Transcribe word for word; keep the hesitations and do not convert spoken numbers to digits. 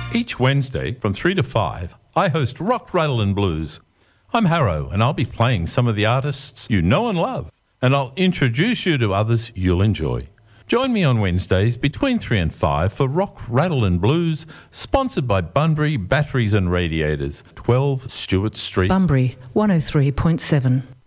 Each Wednesday from three to five, I host Rock, Rattle and Blues. I'm Harrow, and I'll be playing some of the artists you know and love, and I'll introduce you to others you'll enjoy. Join me on Wednesdays between three and five for Rock, Rattle and Blues, sponsored by Bunbury Batteries and Radiators, twelve Stewart Street. Bunbury, one oh three point seven.